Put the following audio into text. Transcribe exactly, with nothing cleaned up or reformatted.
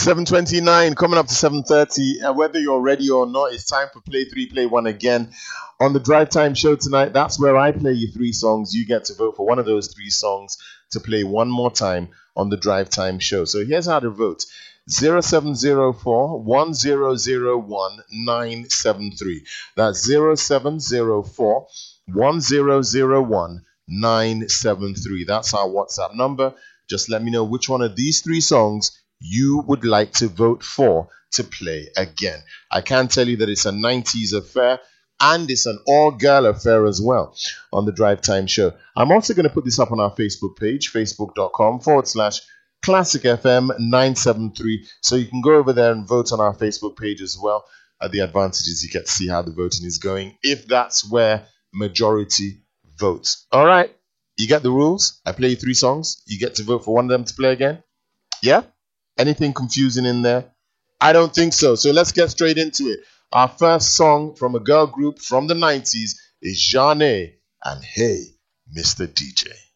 seven twenty-nine, coming up to seven thirty. Uh, whether you're ready or not, it's time for Play three, Play one again. On the Drive Time show tonight, that's where I play you three songs. You get to vote for one of those three songs to play one more time on the Drive Time show. So here's how to vote. zero seven zero four, one zero zero one, nine seven three. That's zero seven zero four, one zero zero one, nine seven three. That's our WhatsApp number. Just let me know which one of these three songs you would like to vote for to play again. I can tell you that it's a nineties affair and it's an all-girl affair as well on the Drive Time show. I'm also going to put this up on our Facebook page, facebook.com forward slash Classic F M nine seven three. So you can go over there and vote on our Facebook page as well. Uh, the advantage is you get to see how the voting is going if that's where majority votes. All right, you get the rules. I play you three songs. You get to vote for one of them to play again. Yeah? Anything confusing in there? I don't think so. So let's get straight into it. Our first song from a girl group from the nineties is Zhané and Hey, Mister D J.